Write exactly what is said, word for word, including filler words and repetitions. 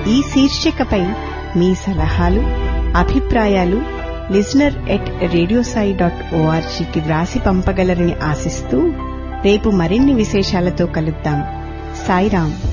ఈ శీర్షికపై మీ సలహాలు, అభిప్రాయాలు లిజనర్ ఎట్ రేడియోసాయి డాట్ ఓఆర్జీకి వ్రాసి పంపగలరని ఆశిస్తూ రేపు మరిన్ని విశేషాలతో కలుద్దాం. సాయిరాం.